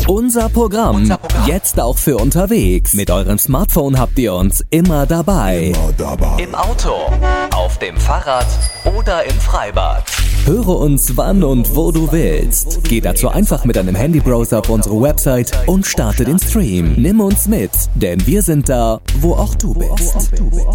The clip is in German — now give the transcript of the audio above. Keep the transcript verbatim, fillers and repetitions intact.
Unser Programm, Unser Programm. Jetzt auch für unterwegs. Mit eurem Smartphone habt ihr uns immer dabei. Immer dabei. Im Auto, auf dem Fahrrad oder im Freibad. Höre uns wann und wo du willst. Geh dazu einfach mit deinem Handybrowser auf unsere Website und starte den Stream. Nimm uns mit, denn wir sind da, wo auch du bist.